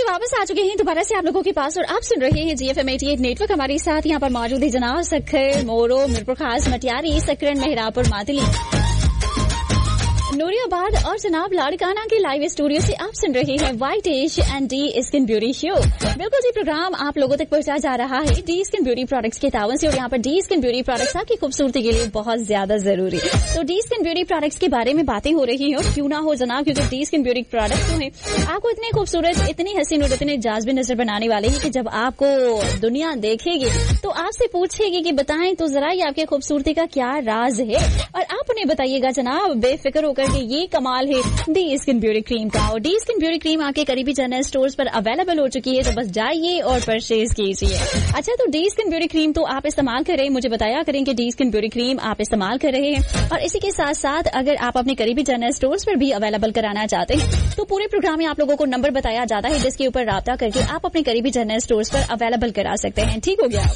वापस आ चुके हैं दोबारा से आप लोगों के पास और आप सुन रहे हैं GFM 88 नेटवर्क। हमारे साथ यहाँ पर मौजूद है जनाब सखर, मोरो, मीरपुर खास, मटियारी, सकरन, मेहरापुर, मातली, नूरियाबाद और जनाब लाड़काना के लाइव स्टूडियो से आप सुन रहे हैं white ash and D skin beauty show. बिल्कुल जी, प्रोग्राम आप लोगों तक पहुंचा जा रहा है डी स्किन ब्यूटी प्रोडक्ट्स के तावन से और यहाँ पर डी स्किन ब्यूटी प्रोडक्ट्स आपकी खूबसूरती के लिए बहुत ज्यादा जरूरी। तो डी स्किन ब्यूटी प्रोडक्ट्स के बारे में बातें हो रही है, क्यों ना हो जनाब, क्योंकि डी स्किन ब्यूटी प्रोडक्ट्स जो है आपको इतने खूबसूरत, इतनी हसीन और इतने जाज़बी नजर बनाने वाले हैं कि जब आपको दुनिया देखेगी तो आपसे पूछेगी कि बताएं तो जरा ये आपके खूबसूरती का क्या राज है, और आप उन्हें बताइएगा जनाब बेफिक्र होकर कि ये कमाल है डी स्किन ब्यूटी क्रीम का। और डी स्किन ब्यूटी क्रीम आपके करीबी जनरल स्टोर्स पर अवेलेबल हो चुकी है, तो बस जाइए और परचेज कीजिए। अच्छा, तो डी स्किन ब्यूटी क्रीम तो आप इस्तेमाल कर रहे हैं, मुझे बताया करें कि डी स्किन ब्यूटी क्रीम आप इस्तेमाल कर रहे हैं, और इसी के साथ साथ अगर आप अपने करीबी जनरल स्टोर्स पर भी अवेलेबल कराना चाहते हैं तो पूरे प्रोग्राम में आप लोगों को नंबर बताया जाता है जिसके ऊपर राब्ता करके आप अपने करीबी जनरल स्टोर्स पर अवेलेबल करा सकते हैं। ठीक हो गया?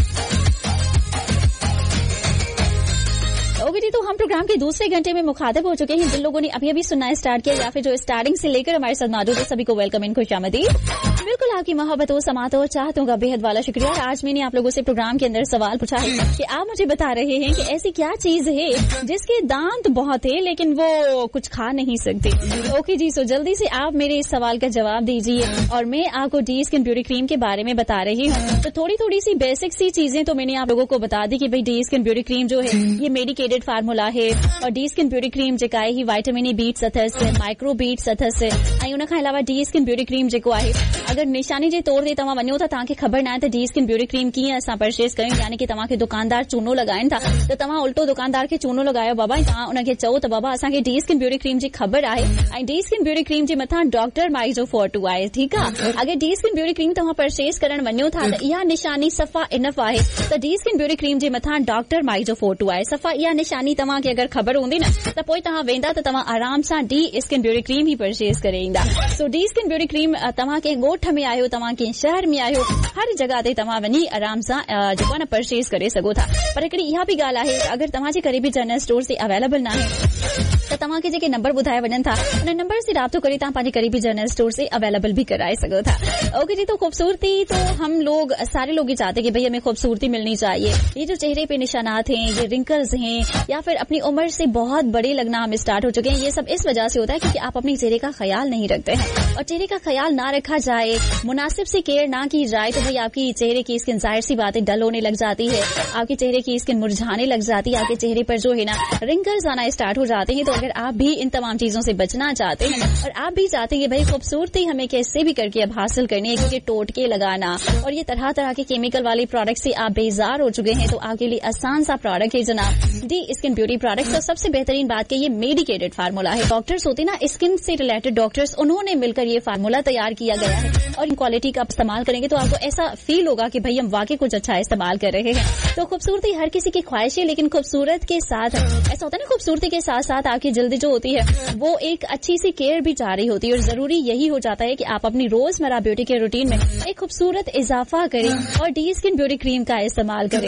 ओके जी, तो हम प्रोग्राम के दूसरे घंटे में मुखातिब हो चुके हैं। जिन लोगों ने अभी अभी सुनना स्टार्ट किया या फिर जो स्टार्टिंग से लेकर हमारे साथ मौजूद है, सभी को वेलकम इन, खुशामदीद। बिल्कुल आपकी मोहब्बतों, समातों, चाहतों का बेहद वाला शुक्रिया। आज मैंने आप लोगों से प्रोग्राम के अंदर सवाल पूछा है कि आप मुझे बता रहे हैं कि ऐसी क्या चीज है जिसके दांत बहुत है लेकिन वो कुछ खा नहीं सकती। ओके जी, सो जल्दी से आप मेरे इस सवाल का जवाब दीजिए और मैं आपको डी स्किन ब्यूटी क्रीम के बारे में बता रही हूँ। तो थोड़ी सी बेसिक सी चीजें तो मैंने आप लोगों को बता दी कि भाई डी स्किन ब्यूटी क्रीम जो है ये मेडिकेटेड फार्मूला है, और डी स्किन ब्यूटी क्रीम जेका है ही विटामिन ई बीट्स अथस, माइक्रो बीट्स अथस, ऐं उन खां अलावा डी स्किन ब्यूटी क्रीम जेको आहे अगर निशानी जे तौर ते तव्हां वञो था, तव्हांखे ख़बर न आहे त डी स्किन ब्यूटी क्रीम कीअं असां परचेस कयूं, यानी कि तव्हांखे दुकानदार चूनो लॻाइनि था त तव्हां उल्टो दुकानदार खे चूनो लॻायो बाबा, तव्हां उनखे चओ त बाबा असांखे डी स्किन ब्यूटी क्रीम जी ख़बर आहे ऐं डी स्किन ब्यूटी क्रीम जे मथां डॉक्टर माई जो फोटो आहे। ठीकु आहे, अगर डी स्किन ब्यूटी क्रीम तव्हां परचेस करण वञो था त इहा निशानी सफ़ा इनफ आहे त डी स्किन ब्यूटी क्रीम जे मथां डॉक्टर माई जो फोटो आहे। सफ़ा इहा निशानी तव्हांखे अगर ख़बर हूंदी न त पोइ तव्हां वेंदा त तव्हां आराम सां डी स्किन ब्यूटी क्रीम ही परचेस करे ईंदा। सो डी स्किन ब्यूटी क्रीम तव्हां कंहिं ॻोठ में आहियो, तव्हां कंहिं शहर में आहियो, हर जगह ते तव्हां वञी आराम सां जेको आहे न परचेस करे सघो था। पर हिकिड़ी इहा बि ॻाल्हि आहे, अगर तव्हांजे करीबी जनरल स्टोर ते अवेलेबल न आहे त तव्हांखे जेके नंबर ॿुधाए वञनि था उन नंबर से राब्तो करे तव्हां पंहिंजे करीबी जनरल स्टोर से अवेलेबल भी कराए सघो था। ओके जी, तो खूबसूरती तो हम लोग सारे लोग ही चाहते हैं कि भाई हमें खूबसूरती मिलनी चाहिए। ये जो चेहरे पे निशानात हैं, ये रिंकल्स हैं, या फिर अपनी उम्र से बहुत बड़े लगना हमें स्टार्ट हो चुके हैं, ये सब इस वजह से होता है क्योंकि आप अपने चेहरे का ख्याल नहीं रखते हैं। और चेहरे का ख्याल ना रखा जाए, मुनासिब से केयर ना की जाए तो भाई आपकी चेहरे की स्किन जाहिर सी बात है डल होने लग जाती है, आपके चेहरे की स्किन मुरझाने लग जाती है, आपके चेहरे पर जो है ना रिंकल्स आना स्टार्ट हो जाते हैं। तो अगर आप भी इन तमाम चीजों से बचना चाहते हैं और आप भी चाहते हैं कि भाई खूबसूरती हमें कैसे भी करके अब हासिल करनी है, क्योंकि टोटके लगाना और ये तरह तरह के केमिकल वाले प्रोडक्ट से आप बेजार हो चुके हैं, तो आपके लिए आसान सा प्रोडक्ट है जनाब डी स्किन ब्यूटी प्रोडक्ट। तो सबसे बेहतरीन बात कि ये मेडिकेटेड फार्मूला है। डॉक्टर्स होते ना स्किन से रिलेटेड डॉक्टर्स, उन्होंने मिलकर ये फार्मूला तैयार किया गया है, और इन क्वालिटी का इस्तेमाल करेंगे तो आपको ऐसा फील होगा कि भाई हम वाकई कुछ अच्छा इस्तेमाल कर रहे हैं। तो खूबसूरती हर किसी की ख्वाहिश है, लेकिन खूबसूरत के साथ ऐसा होता है ना, खूबसूरती के साथ साथ आपकी जल्दी जो होती है वो एक अच्छी सी केयर भी चाह रही होती है, और जरूरी यही हो जाता है कि आप अपनी रोजमर्रा ब्यूटी के रूटीन में एक खूबसूरत इजाफा करें और डी स्किन ब्यूटी क्रीम का इस्तेमाल करें।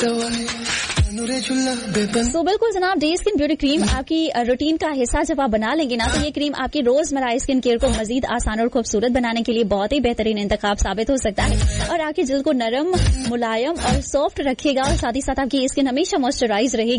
तो बिल्कुल जनाब, डी स्किन ब्यूटी क्रीम आपकी रूटीन का हिस्सा जब आप बना लेंगे ना, तो ये क्रीम आपकी रोजमर्रा स्किन केयर को मजीद आसान और खूबसूरत बनाने के लिए बहुत ही बेहतरीन इंतखाब साबित हो सकता है, और आपकी जल्द को नरम, मुलायम और सॉफ्ट रखेगा, और साथ ही साथ आपकी स्किन हमेशा मॉइस्चराइज रहेगी।